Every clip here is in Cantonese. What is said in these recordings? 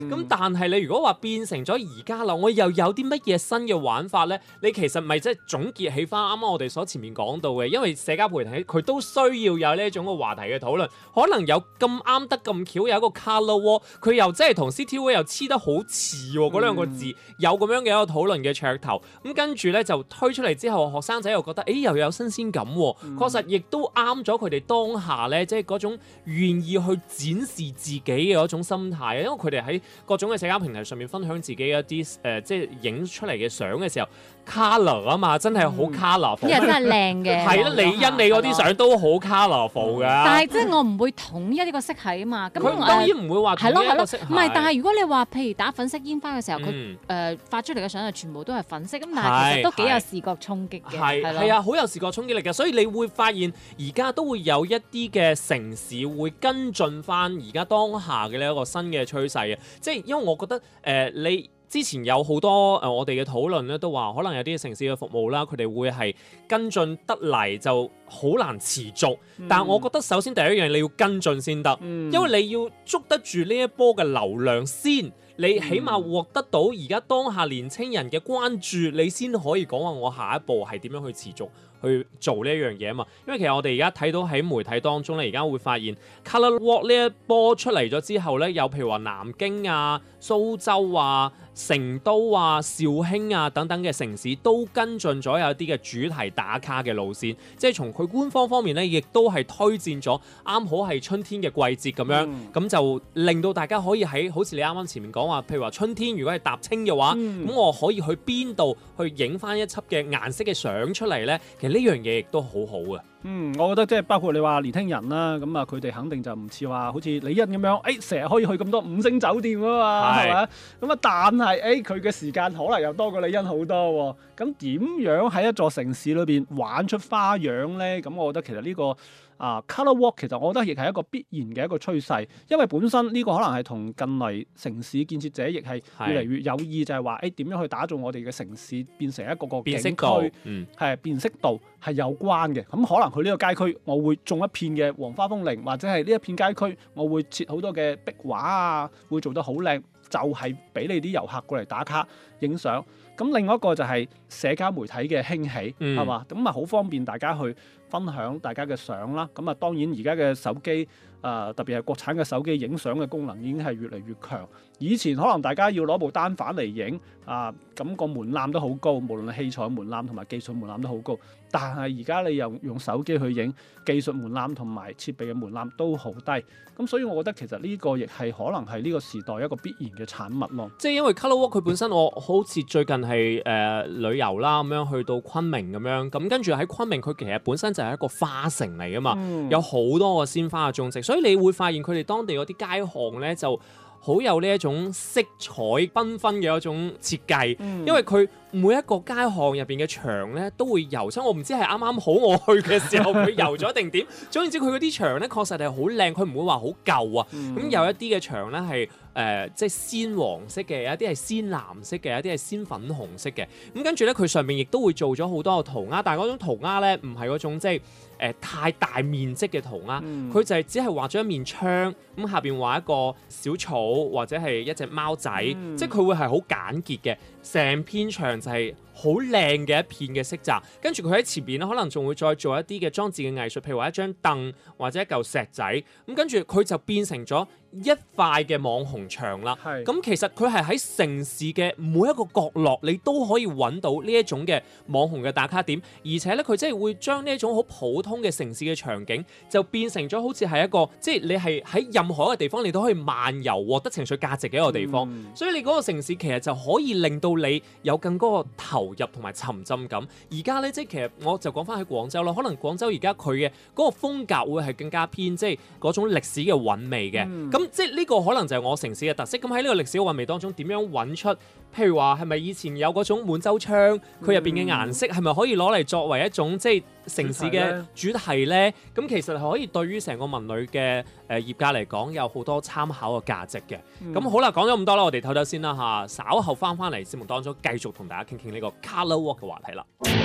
咁但係你如果話變成咗而家啦，我又有啲乜嘢新嘅玩法咧？你其實咪即係總結起翻啱啱我哋所前面講到嘅，因為社交媒體佢都需要有呢一種嘅話題嘅討論，可能有咁啱得咁巧有一個 Color War， 佢又真係同 CTV 又黐得好似喎，嗰兩個字有咁樣嘅一個討論嘅噱頭，咁跟住咧就推出嚟之後，學生仔又覺得又有新鮮感喎，確實亦都啱咗佢哋當下咧，即係嗰種願意去展示自己嘅嗰種心態，因為佢哋喺各種嘅社交平台上面分享自己一啲即係影出嚟嘅相嘅時候 ，colour 啊嘛，真係好 colourful， 啲人真係靚嘅。 係啦，李欣你嗰啲相都好 colourful 㗎。 但係即係我唔會統一呢個色系啊嘛。咁佢當然唔會話統一一個色系。 唔係，但係如果你話譬如打粉色煙花嘅時候，佢發出嚟嘅相係全部都係粉色，咁但係其實都幾有視覺衝擊嘅。 係啊，好有視覺衝擊力嘅，所以你會發現而家都會有一啲嘅城市會跟進翻而家當下嘅呢一個新嘅趨勢啊！即係因為我覺得你之前有好多我哋嘅討論咧，都話可能有啲城市嘅服務啦，佢哋會係跟進得嚟就好難持續。但係我覺得首先第一樣你要跟進先得，因為你要捉得住呢一波嘅流量先。你起碼獲得到而家當下年青人嘅關注，你先可以講話我下一步係點樣去持續去做呢一樣嘢啊嘛。因為其實我哋而家睇到喺媒體當中咧，而家會發現 Color Walk 呢一波出嚟咗之後咧，有譬如話南京啊、蘇州啊、成都啊、肇慶啊等等嘅城市都跟進咗有一啲嘅主題打卡嘅路線，即係從佢官方面咧，亦都係推薦咗啱好係春天嘅季節咁樣，咁就令到大家可以喺好似你啱啱前面講話，譬如話春天如果係踏青嘅話，咁我可以去邊度去影翻一輯嘅顏色嘅相出嚟咧？其實呢樣嘢亦都好好嘅。 我覺得即係包括你話年輕人啦，咁啊佢哋肯定就唔似話好似李欣咁樣，成日可以去咁多5星酒店啊嘛，係咪？咁啊，但係佢嘅時間可能又多過李欣好多喎。咁點樣喺一座城市裏邊玩出花樣咧？咁我覺得其實呢個Color Walk 其實我覺得亦係一個必然嘅一個趨勢，因為本身呢個可能係同近嚟城市建設者亦係越嚟越有意，就係話點樣去打造我哋嘅城市變成一個景區，係辨識度係有關嘅。咁可能佢呢個街區，我會種一片嘅黃花風鈴，或者係呢一片街區，我會設好多嘅壁畫啊，會做得好靚，就係俾你啲遊客過嚟打卡影相。咁另外一個就係社交媒體嘅興起，係嘛？咁啊好方便大家去分享大家嘅相啦。咁啊當然而家嘅手機特別係國產嘅手機影相嘅功能已經係越嚟越強。以前可能大家要攞部單反嚟影咁個門檻都好高，無論係器材門檻同埋技術門檻都好高。但係而家你又用手機去影，技術門檻同埋設備嘅門檻都好低。咁所以我覺得其實呢個亦係可能係呢個時代一個必然嘅產物咯。 即係因為 Color Walk 佢本身，我好似最近係旅遊啦咁樣去到昆明咁樣，咁跟住喺昆明佢其實本身就係一個花城嚟噶嘛，有好多個鮮花嘅種植，所以你會發現佢哋當地嗰啲街巷咧就好有呢一種色彩繽紛嘅一種設計，因為佢每一個街巷入邊嘅牆咧都會油漆，我唔知係啱啱好我去嘅時候佢油咗定點，總言之佢嗰啲牆咧確實係好靚，佢唔會話好舊啊。咁有一啲嘅牆咧係即係鮮黃色嘅，有一啲係鮮藍色嘅，有一啲係鮮粉紅色嘅。咁跟住咧佢上面亦都會做咗好多嘅塗鴉，但係嗰種塗鴉咧唔係嗰種即係太大面積嘅塗鴉，佢就係只係畫咗一面窗，咁下邊畫一個小草或者係一隻貓仔，即係佢會係好簡潔嘅，成片牆就係好靚嘅一片嘅色澤，跟住佢喺前邊咧可能仲會再做一啲嘅裝置嘅藝術，譬如話一張凳或者一嚿石仔，咁跟住佢就變成咗一塊嘅網紅牆啦。咁其實佢係喺城市嘅每一個角落，你都可以揾到呢一種嘅網紅嘅打卡點，而且咧佢真係會將呢一種好普通嘅城市嘅場景，就變成咗好似係一個即係你係喺任何一個地方你都可以漫遊獲得情緒價值嘅一個地方。所以你嗰個城市其實就可以令到你有更多個投入同埋沉浸感。而家咧即係其實我就講翻喺廣州啦，可能廣州而家佢嘅嗰個風格會係更加偏即係嗰種歷史嘅韻味嘅。咁即係呢個可能就係我城市嘅特色。咁喺呢個歷史嘅韻味當中，點樣揾出？譬如話係咪以前有嗰種滿洲窗，佢入邊嘅顏色係咪可以攞嚟作為一種即係城市嘅主題咧？咁其實係可以對於成個文旅嘅業界嚟講有好多參考嘅價值嘅。咁好啦，講咗咁多啦，我哋唞唞先啦嚇，稍後翻嚟節目當中繼續同大家傾傾呢個 Color Walk 嘅話題啦。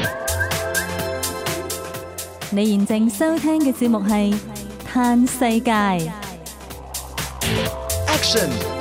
你現正收聽嘅節目係《嘆世界》。 Action